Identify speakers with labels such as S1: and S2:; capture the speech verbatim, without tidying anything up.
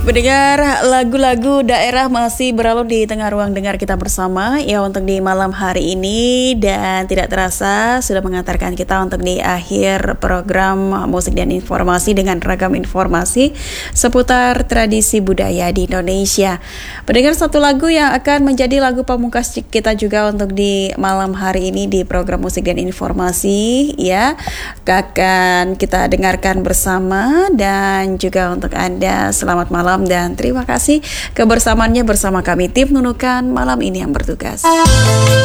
S1: Pendengar, lagu-lagu daerah masih berlalu di tengah ruang dengar kita bersama ya untuk di malam hari ini, dan tidak terasa sudah mengantarkan kita untuk di akhir program musik dan informasi dengan ragam informasi seputar tradisi budaya di Indonesia. Pendengar, satu lagu yang akan menjadi lagu pamungkas kita juga untuk di malam hari ini di program musik dan informasi ya, akan kita dengarkan bersama. Dan juga untuk Anda selamat malam dan terima kasih kebersamaannya bersama kami tim Nunukan malam ini yang bertugas.